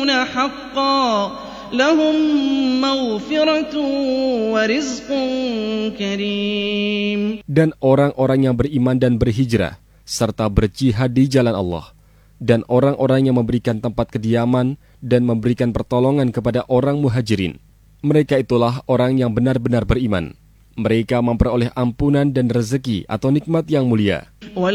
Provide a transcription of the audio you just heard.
حقا لهم مغفرة ورزق كريم. Dan orang-orang yang beriman dan berhijrah serta berjihad di jalan Allah, dan orang-orang yang memberikan tempat kediaman dan memberikan pertolongan kepada orang muhajirin, mereka itulah orang yang benar-benar beriman. Mereka memperoleh ampunan dan rezeki atau nikmat yang mulia.